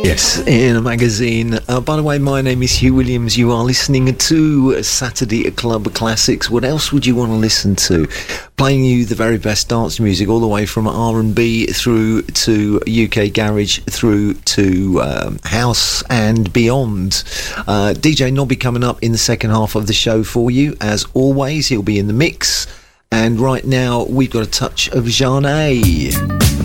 Yes, in a magazine. By the way, my name is Hugh Williams. You are listening to Saturday Club Classics. What else would you want to listen to? Playing you the very best dance music, all the way from R&B through to UK garage, through to house and beyond. DJ Nobby coming up in the second half of the show for you. As always, he'll be in the mix. And right now, we've got a touch of Zhané.